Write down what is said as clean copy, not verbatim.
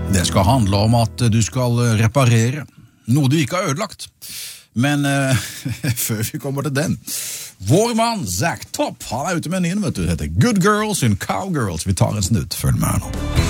Det skal handle om at du skal reparere noe du ikke har ødelagt. Men før vi kommer til den, vår mann Zach Top, han ute med en ny, vet du, det heter Good Girls and Cowgirls. Vi tar en snutt, følg med her nå.